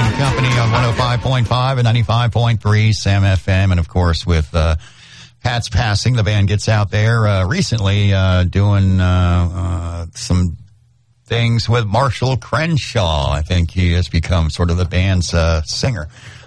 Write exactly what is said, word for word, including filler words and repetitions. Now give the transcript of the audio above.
and Company on one oh five point five and ninety-five point three Sam F M. And, of course, with uh, Pat's passing, the band gets out there uh, recently uh, doing uh, uh, some things with Marshall Crenshaw. I think he has become sort of the band's uh, singer.